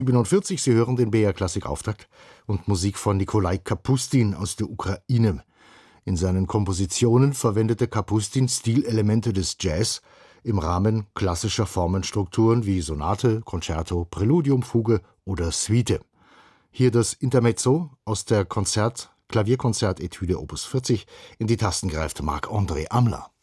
47, Sie hören den BR Klassik Auftakt und Musik von Nikolai Kapustin aus der Ukraine. In seinen Kompositionen verwendete Kapustin Stilelemente des Jazz im Rahmen klassischer Formenstrukturen wie Sonate, Concerto, Präludium, Fuge oder Suite. Hier das Intermezzo aus der Klavierkonzert-Etüde Opus 40, in die Tasten greift Marc-André Amler.